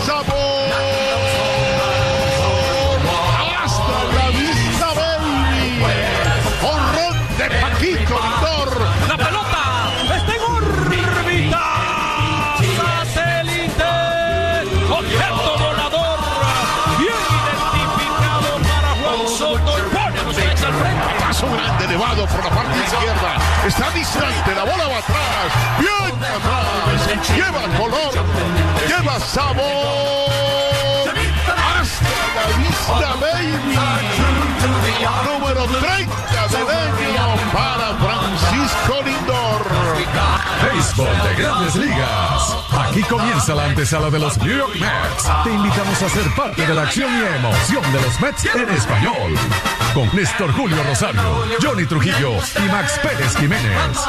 sabor. Hasta la vista, baby. Honrón de Paquito Lindor. La pelota está en órbita. Satélite. Objeto volador. Bien identificado para Juan Soto. Y pone los Mex al frente. Paso grande elevado por la parte izquierda. Está distante, la bola va atrás. Bien atrás. Lleva color. Lleva sabor. Hasta la vista, baby. Número 30 del año para Francisco Lindor. Béisbol de Grandes Ligas. Aquí comienza la antesala de los New York Mets. Te invitamos a ser parte de la acción y emoción de los Mets en español. Con Néstor Julio Rosario, Johnny Trujillo y Max Pérez Jiménez.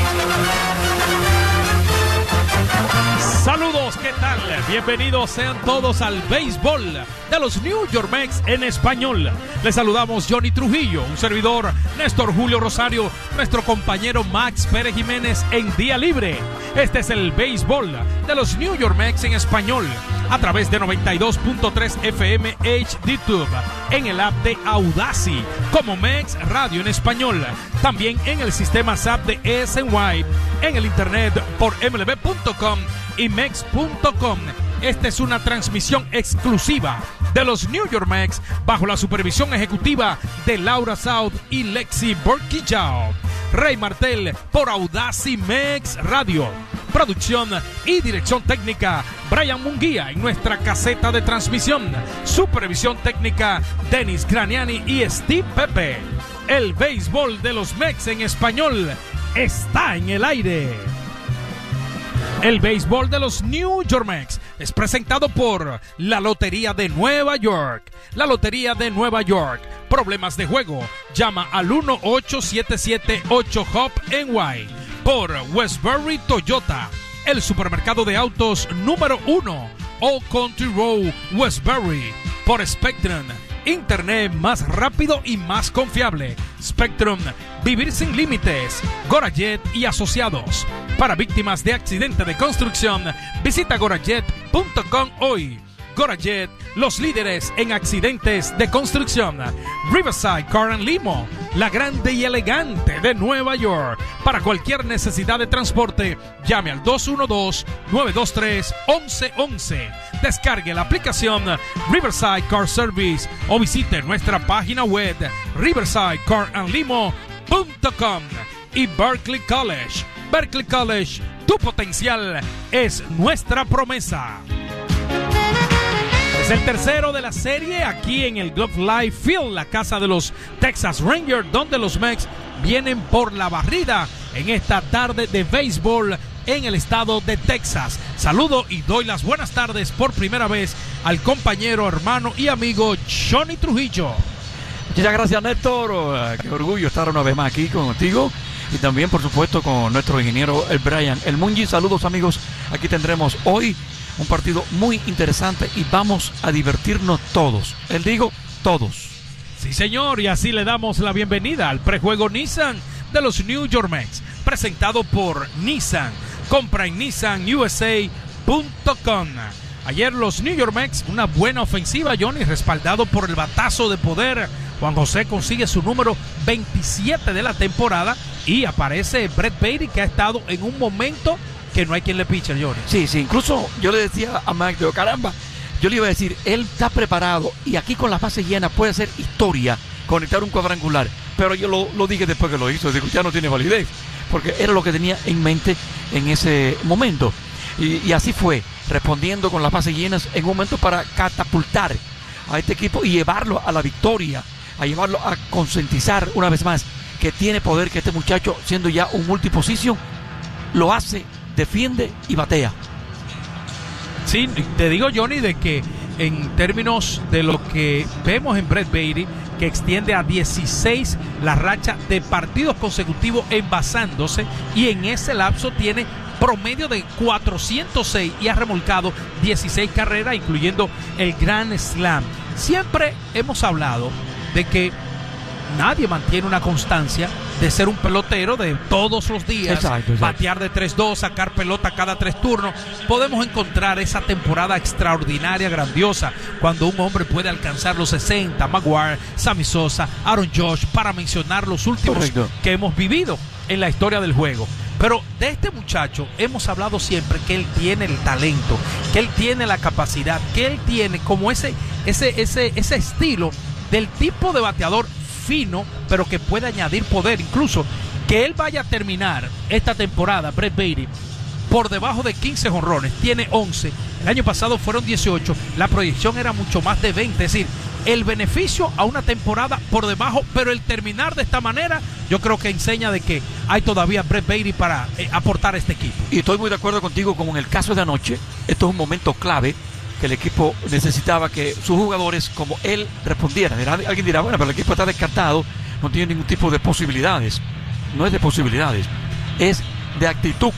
Saludos, ¿qué tal? Bienvenidos sean todos al béisbol de los New York Mets en español. Les saludamos Johnny Trujillo, un servidor, Néstor Julio Rosario, nuestro compañero Max Pérez Jiménez en día libre. Este es el béisbol de los New York Mets en español a través de 92.3 FM HDTube, en el app de Audacy como Mex Radio en español, también en el sistema SAP de SNY, en el internet por mlb.com y mex.com. Esta es una transmisión exclusiva de los New York Mets bajo la supervisión ejecutiva de Laura South y Lexi Borquillao. Rey Martel por Audacy Mex Radio. Producción y dirección técnica Brian Munguía en nuestra caseta de transmisión. Supervisión técnica Denis Graniani y Steve Pepe. El béisbol de los Mets en español está en el aire. El béisbol de los New York Mets es presentado por la Lotería de Nueva York. La Lotería de Nueva York. Problemas de juego. Llama al 1-8778-HOP-NY. Por Westbury Toyota. El supermercado de autos número 1. Old Country Road, Westbury. Por Spectrum. Internet más rápido y más confiable. Spectrum, vivir sin límites. Gorajet y asociados. Para víctimas de accidente de construcción, visita gorajet.com hoy. Gorajet, los líderes en accidentes de construcción. Riverside Car and Limo, la grande y elegante de Nueva York. Para cualquier necesidad de transporte, llame al 212-923-1111. Descargue la aplicación Riverside Car Service o visite nuestra página web riversidecarandlimo.com. Y Berkeley College. Berkeley College, tu potencial es nuestra promesa. Es el tercero de la serie aquí en el Globe Life Field, la casa de los Texas Rangers, donde los Mets vienen por la barrida en esta tarde de béisbol en el estado de Texas. Saludo y doy las buenas tardes por primera vez al compañero, hermano y amigo Johnny Trujillo. Muchas gracias, Néstor. Qué orgullo estar una vez más aquí contigo y también, por supuesto, con nuestro ingeniero, el Brian, el Mungi. Saludos, amigos. Aquí tendremos hoy un partido muy interesante y vamos a divertirnos todos. Él digo, todos. Sí, señor, y así le damos la bienvenida al prejuego Nissan de los New York Mets, presentado por Nissan. Compra en nissanusa.com. Ayer los New York Mets, una buena ofensiva, Johnny, respaldado por el batazo de poder. Juan José consigue su número 27 de la temporada y aparece Brett Baty, que ha estado en un momento que no hay quien le piche, Johnny. Sí, incluso yo le decía a Mac, caramba, yo le iba a decir, él está preparado y aquí con las bases llenas puede hacer historia, conectar un cuadrangular, pero yo lo dije después que lo hizo, digo, ya no tiene validez, porque era lo que tenía en mente en ese momento, y así fue, respondiendo con las bases llenas en un momento para catapultar a este equipo y llevarlo a la victoria, a llevarlo a concientizar una vez más que tiene poder, que este muchacho, siendo ya un multiposición, lo hace, defiende y batea. Sí, te digo, Johnny, de que en términos de lo que vemos en Brett Baty, que extiende a 16 la racha de partidos consecutivos envasándose, y en ese lapso tiene promedio de 406 y ha remolcado 16 carreras, incluyendo el Grand Slam. Siempre hemos hablado de que nadie mantiene una constancia de ser un pelotero de todos los días, exacto. batear de 3-2, sacar pelota cada 3 turnos. Podemos encontrar esa temporada extraordinaria, grandiosa, cuando un hombre puede alcanzar los 60, Maguire, Sammy Sosa, Aaron Judge, para mencionar los últimos correcto, que hemos vivido en la historia del juego. Pero de este muchacho hemos hablado siempre que él tiene el talento, que él tiene la capacidad, que él tiene como ese estilo del tipo de bateador fino, pero que puede añadir poder. Incluso que él vaya a terminar esta temporada, Brett Baty, por debajo de 15 jonrones, tiene 11, el año pasado fueron 18, la proyección era mucho más de 20, es decir, el beneficio a una temporada por debajo, pero el terminar de esta manera, yo creo que enseña de que hay todavía Brett Baty para aportar a este equipo. Y estoy muy de acuerdo contigo, como en el caso de anoche, esto es un momento clave que el equipo necesitaba que sus jugadores como él respondieran. Alguien dirá, bueno, pero el equipo está descartado, no tiene ningún tipo de posibilidades. No es de posibilidades, es de actitud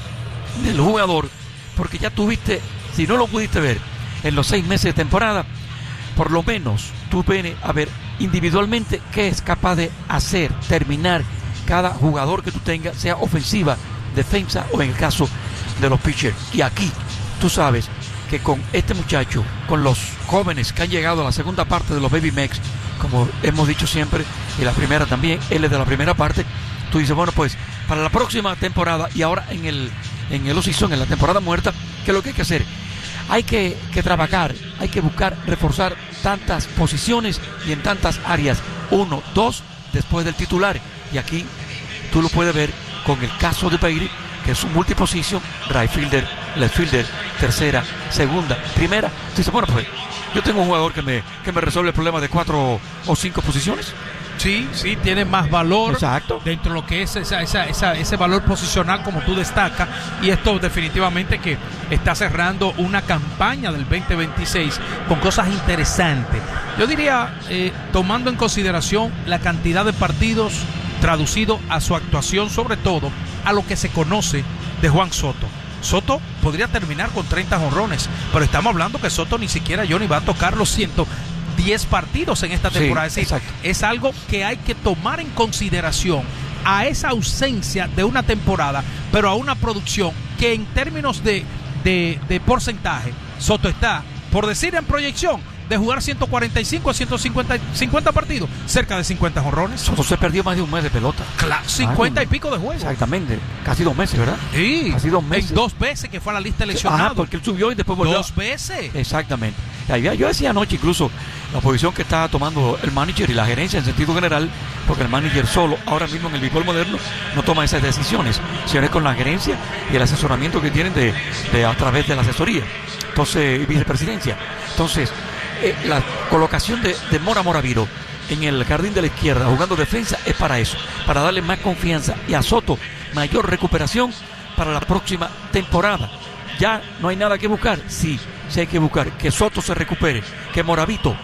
del jugador, porque ya tuviste, si no lo pudiste ver en los 6 meses de temporada, por lo menos tú vienes a ver individualmente qué es capaz de hacer, terminar cada jugador que tú tengas, sea ofensiva, defensa o en el caso de los pitchers. Y aquí tú sabes que con este muchacho, con los jóvenes que han llegado a la segunda parte de los Baby Mex, como hemos dicho siempre, y la primera también, él es de la primera parte, tú dices, bueno, pues para la próxima temporada y ahora en el off-season, en la temporada muerta, ¿qué es lo que hay que hacer? Hay que trabajar, hay que buscar reforzar tantas posiciones y en tantas áreas, 1, 2, después del titular. Y aquí tú lo puedes ver con el caso de Baty, que es un multiposition, right fielder, left fielder, tercera, segunda, primera. Tú dices, bueno, pues yo tengo un jugador que me resuelve el problema de 4 o 5 posiciones. Sí, tiene más valor. Exacto. Dentro de lo que es ese valor posicional, como tú destacas, y esto definitivamente que está cerrando una campaña del 2026 con cosas interesantes. Yo diría, tomando en consideración la cantidad de partidos, traducido a su actuación, sobre todo a lo que se conoce de Juan Soto. Soto podría terminar con 30 jonrones, pero estamos hablando que Soto ni siquiera Johnny va a tocar los 110 partidos en esta temporada. Sí, es decir, exacto, es algo que hay que tomar en consideración a esa ausencia de una temporada, pero a una producción que en términos de porcentaje, Soto está, por decir en proyección, de jugar 145 a 150 partidos, cerca de 50 jonrones. Soto se perdió más de un mes de pelota. Claro, 50 y pico de juego. Exactamente, casi 2 meses, ¿verdad? Sí, casi 2 meses. En 2 veces que fue a la lista seleccionada. Porque él subió y después volvió. 2 veces. Exactamente. Yo decía anoche incluso la posición que está tomando el manager y la gerencia en sentido general, porque el manager solo, ahora mismo en el béisbol moderno, no toma esas decisiones, sino es con la gerencia y el asesoramiento que tienen a través de la asesoría. Entonces, vicepresidencia. Entonces, la colocación de Mora Moraviro en el jardín de la izquierda jugando defensa es para eso, para darle más confianza y a Soto mayor recuperación para la próxima temporada. Ya no hay nada que buscar. Sí hay que buscar que Soto se recupere, que Moraviro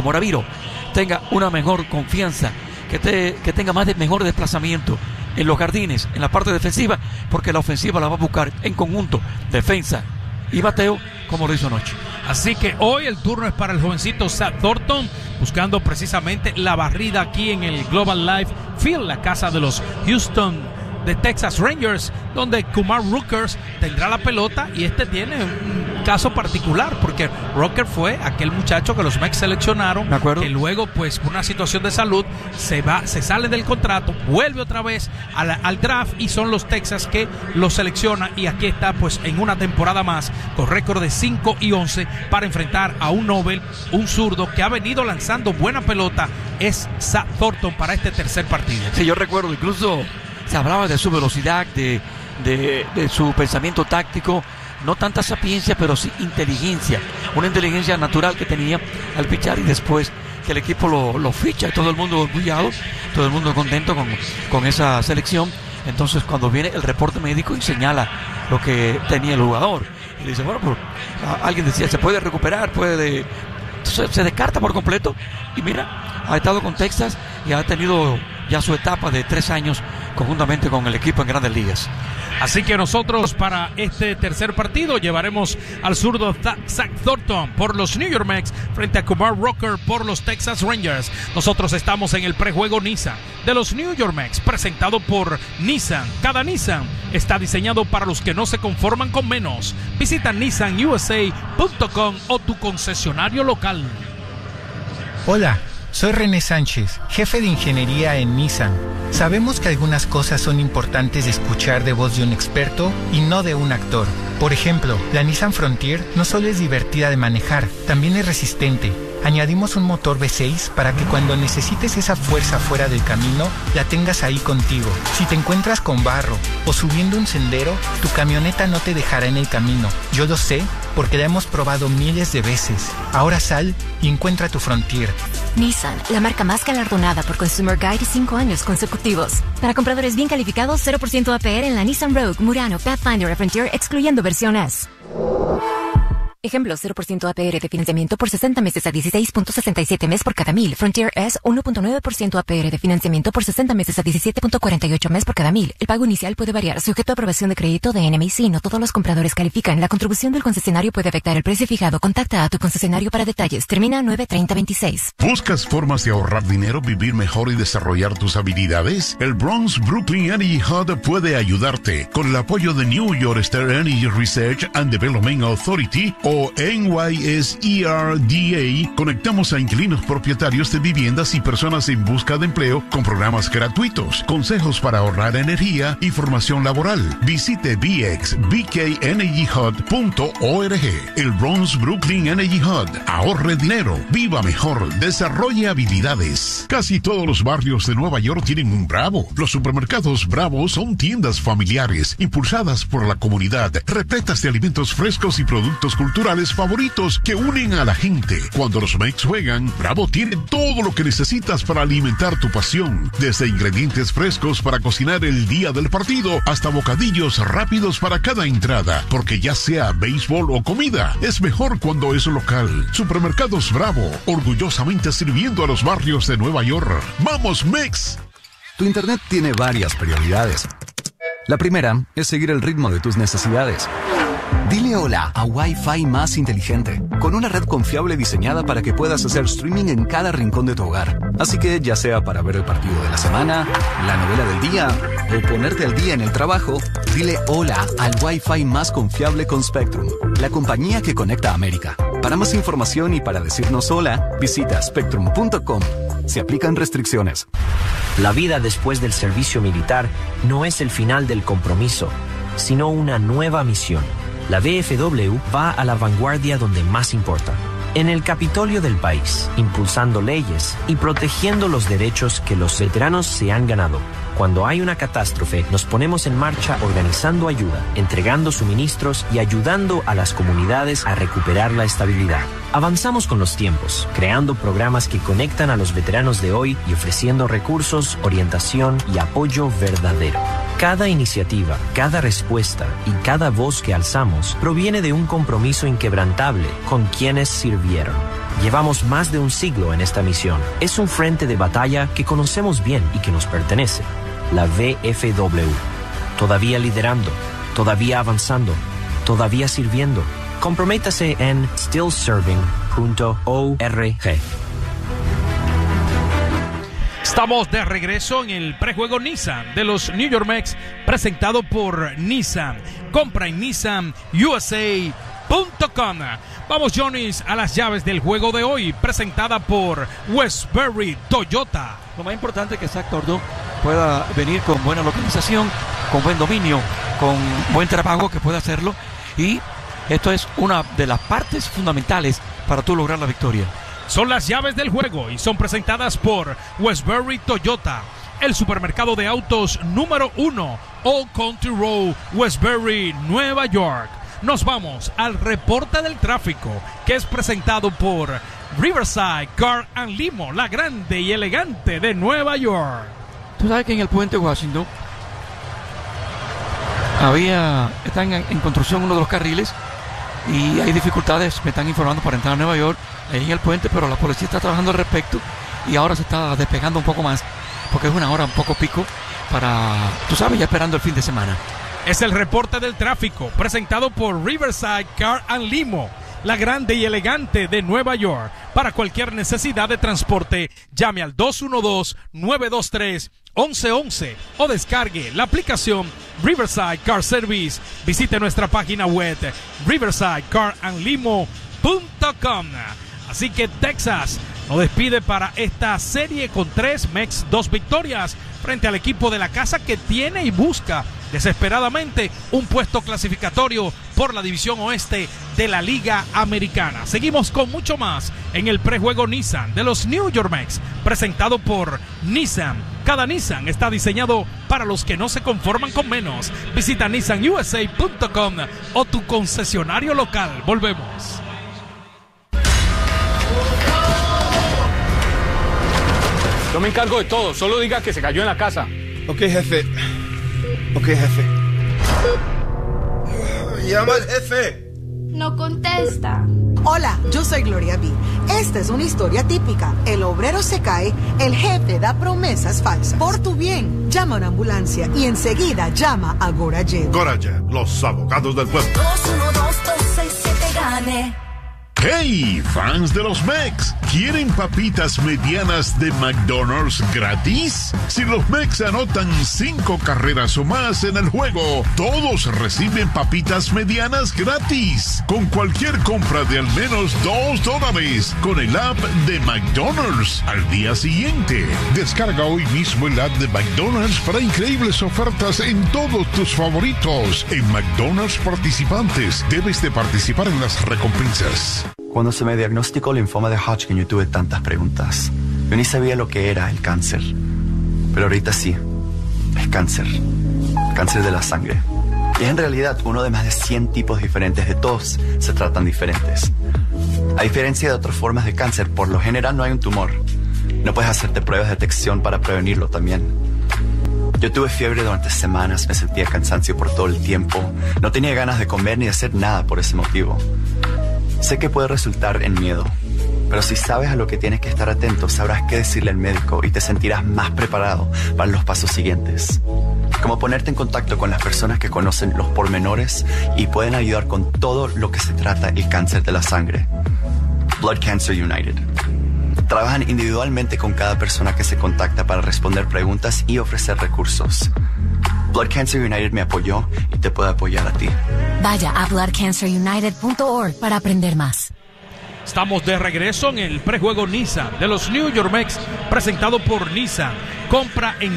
tenga una mejor confianza, que tenga mejor desplazamiento en los jardines, en la parte defensiva, porque la ofensiva la va a buscar en conjunto, defensa y bateo, como lo hizo anoche. Así que hoy el turno es para el jovencito Zach Thornton, buscando precisamente la barrida aquí en el Global Life Field, la casa de los Houston de Texas Rangers, donde Kumar Rockers tendrá la pelota, y este tiene un caso particular porque Rocker fue aquel muchacho que los Mex seleccionaron, que luego pues por una situación de salud se sale del contrato, vuelve otra vez al draft y son los Texas que lo seleccionan, y aquí está pues en una temporada más con récord de 5-11 para enfrentar a un Nobel, un zurdo que ha venido lanzando buena pelota. Es Zach Thornton para este tercer partido. Sí, yo recuerdo incluso se hablaba de su velocidad, de su pensamiento táctico, no tanta sapiencia, pero sí inteligencia, una inteligencia natural que tenía al pichar, y después que el equipo lo ficha y todo el mundo orgullado, todo el mundo contento con esa selección. Entonces cuando viene el reporte médico y señala lo que tenía el jugador, y dice, bueno, pues alguien decía, se puede recuperar, entonces se descarta por completo, y mira, ha estado con Texas y ha tenido ya su etapa de 3 años conjuntamente con el equipo en Grandes Ligas. Así que nosotros para este tercer partido llevaremos al zurdo Zach Thornton por los New York Mets frente a Kumar Rocker por los Texas Rangers. Nosotros estamos en el prejuego Nissan de los New York Mets, presentado por Nissan. Cada Nissan está diseñado para los que no se conforman con menos. Visita nissanusa.com o tu concesionario local. Hola, soy René Sánchez, jefe de ingeniería en Nissan. Sabemos que algunas cosas son importantes de escuchar de voz de un experto y no de un actor. Por ejemplo, la Nissan Frontier no solo es divertida de manejar, también es resistente. Añadimos un motor V6 para que cuando necesites esa fuerza fuera del camino, la tengas ahí contigo. Si te encuentras con barro o subiendo un sendero, tu camioneta no te dejará en el camino. Yo lo sé porque la hemos probado miles de veces. Ahora sal y encuentra tu Frontier. Nissan, la marca más galardonada por Consumer Guide 5 años consecutivos. Para compradores bien calificados, 0% APR en la Nissan Rogue, Murano, Pathfinder y Frontier, excluyendo versión S. Ejemplo, 0% APR de financiamiento por 60 meses a 16.67 mes por cada 1000. Frontier S, 1.9% APR de financiamiento por 60 meses a 17.48 mes por cada 1000. El pago inicial puede variar, sujeto a aprobación de crédito de NMIC. No todos los compradores califican. La contribución del concesionario puede afectar el precio fijado. Contacta a tu concesionario para detalles. Termina 9/30/26. ¿Buscas formas de ahorrar dinero, vivir mejor y desarrollar tus habilidades? El Bronx Brooklyn Energy Hub puede ayudarte. Con el apoyo de New York State Energy Research and Development Authority o NYSERDA, conectamos a inquilinos propietarios de viviendas y personas en busca de empleo con programas gratuitos, consejos para ahorrar energía y formación laboral. Visite bxbkenergyhub.org. El Bronx Brooklyn Energy Hub. Ahorre dinero, viva mejor, desarrolle habilidades. Casi todos los barrios de Nueva York tienen un Bravo. Los supermercados Bravo son tiendas familiares, impulsadas por la comunidad, repletas de alimentos frescos y productos culturales favoritos que unen a la gente. Cuando los Mets juegan, Bravo tiene todo lo que necesitas para alimentar tu pasión. Desde ingredientes frescos para cocinar el día del partido hasta bocadillos rápidos para cada entrada. Porque ya sea béisbol o comida, es mejor cuando es local. Supermercados Bravo, orgullosamente sirviendo a los barrios de Nueva York. ¡Vamos, Mets! Tu internet tiene varias prioridades. La primera es seguir el ritmo de tus necesidades. Dile hola a Wi-Fi más inteligente, con una red confiable diseñada para que puedas hacer streaming en cada rincón de tu hogar. Así que ya sea para ver el partido de la semana, la novela del día o ponerte al día en el trabajo, dile hola al Wi-Fi más confiable con Spectrum, la compañía que conecta a América. Para más información y para decirnos hola, visita spectrum.com. Se aplican restricciones. La vida después del servicio militar no es el final del compromiso, sino una nueva misión. La VFW va a la vanguardia donde más importa, en el Capitolio del país, impulsando leyes y protegiendo los derechos que los veteranos se han ganado. Cuando hay una catástrofe, nos ponemos en marcha organizando ayuda, entregando suministros y ayudando a las comunidades a recuperar la estabilidad. Avanzamos con los tiempos, creando programas que conectan a los veteranos de hoy y ofreciendo recursos, orientación y apoyo verdadero. Cada iniciativa, cada respuesta y cada voz que alzamos proviene de un compromiso inquebrantable con quienes sirvieron. Llevamos más de un siglo en esta misión. Es un frente de batalla que conocemos bien y que nos pertenece. La VFW. Todavía liderando, todavía avanzando, todavía sirviendo. Comprométase en stillserving.org. Estamos de regreso en el prejuego Nissan de los New York Mets, presentado por Nissan. Compra en nissanusa.com. Vamos, Johnny, a las llaves del juego de hoy, presentada por Westbury Toyota. Lo más importante es que Zach Thornton pueda venir con buena localización, con buen dominio, con buen trabajo, que pueda hacerlo. Y esto es una de las partes fundamentales para tú lograr la victoria. Son las llaves del juego y son presentadas por Westbury Toyota, el supermercado de autos número 1, Old Country Road, Westbury, Nueva York. Nos vamos al reporte del tráfico, que es presentado por Riverside Car and Limo, la grande y elegante de Nueva York. Tú sabes que en el puente Washington están en construcción uno de los carriles y hay dificultades, me están informando, para entrar a Nueva York ahí en el puente, pero la policía está trabajando al respecto y ahora se está despegando un poco más porque es una hora un poco pico para, tú sabes, ya esperando el fin de semana. Es el reporte del tráfico presentado por Riverside Car and Limo, la grande y elegante de Nueva York. Para cualquier necesidad de transporte, llame al 212-923-1111 o descargue la aplicación Riverside Car Service. Visite nuestra página web riversidecarandlimo.com. Así que Texas nos despide para esta serie con 3 Mex, 2 victorias frente al equipo de la casa que tiene y busca desesperadamente un puesto clasificatorio por la división oeste de la Liga Americana. Seguimos con mucho más en el prejuego Nissan de los New York Mets, presentado por Nissan. Cada Nissan está diseñado para los que no se conforman con menos. Visita nissanusa.com o tu concesionario local. Volvemos. Yo me encargo de todo, solo diga que se cayó en la casa. Ok, jefe. Llama al jefe. No contesta. Hola, yo soy Gloria B. Esta es una historia típica. El obrero se cae, el jefe da promesas falsas. Por tu bien, llama a una ambulancia y enseguida llama a Gorajet. Gorajet, los abogados del pueblo. 212-267-GANE. ¡Hey, fans de los Mex! ¿Quieren papitas medianas de McDonald's gratis? Si los Mex anotan 5 carreras o más en el juego, todos reciben papitas medianas gratis. Con cualquier compra de al menos $2 con el app de McDonald's al día siguiente. Descarga hoy mismo el app de McDonald's para increíbles ofertas en todos tus favoritos. En McDonald's participantes, debes de participar en las recompensas. Cuando se me diagnosticó linfoma de Hodgkin, yo tuve tantas preguntas. Yo ni sabía lo que era el cáncer. Pero ahorita sí. Es cáncer. Cáncer de la sangre. Y es en realidad uno de más de 100 tipos diferentes. De todos se tratan diferentes. A diferencia de otras formas de cáncer, por lo general no hay un tumor. No puedes hacerte pruebas de detección para prevenirlo también. Yo tuve fiebre durante semanas, me sentía cansancio por todo el tiempo. No tenía ganas de comer ni de hacer nada por ese motivo. Sé que puede resultar en miedo, pero si sabes a lo que tienes que estar atento, sabrás qué decirle al médico y te sentirás más preparado para los pasos siguientes. Como ponerte en contacto con las personas que conocen los pormenores y pueden ayudar con todo lo que se trata el cáncer de la sangre. Blood Cancer United. Trabajan individualmente con cada persona que se contacta para responder preguntas y ofrecer recursos. Blood Cancer United me apoyó y te puede apoyar a ti. Vaya a bloodcancerunited.org para aprender más. Estamos de regreso en el prejuego Nissan de los New York Mets, presentado por Nissan. Compra en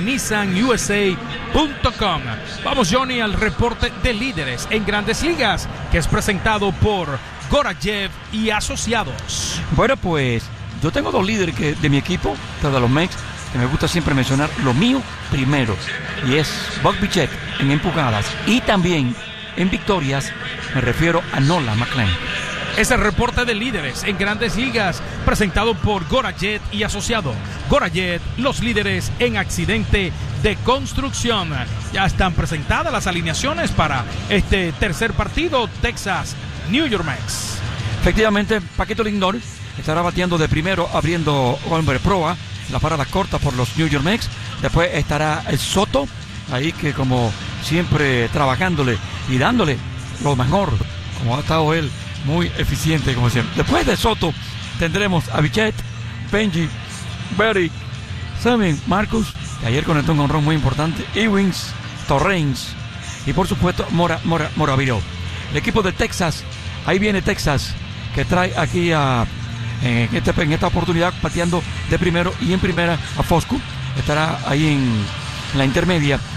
nissanusa.com. Vamos, Johnny, al reporte de líderes en Grandes Ligas, que es presentado por Gorajet y Asociados. Bueno, pues yo tengo 2 líderes de mi equipo, de los Mets, que me gusta siempre mencionar lo mío primero, y es Buck Bichette en empujadas y también en victorias. Me refiero a Nolan McLean. Es el reporte de líderes en Grandes Ligas, presentado por Gorajet y Asociado. Gorajet, los líderes en accidente de construcción. Ya están presentadas las alineaciones para este tercer partido, Texas New York Mets. Efectivamente, Paquito Lindor estará bateando de primero, abriendo hombre proa la parada corta por los New York Mets. Después estará el Soto, ahí que como siempre trabajándole y dándole lo mejor, como ha estado él, muy eficiente como siempre. Después de Soto tendremos a Bichette, Benji, Berry, Sammy, Marcus, que ayer conectó un honrón muy importante, Ewings, Torrens y por supuesto Moraviro. El equipo de Texas, ahí viene Texas, que trae aquí en esta oportunidad pateando de primero y en primera a Foscu. Estará ahí en la intermedia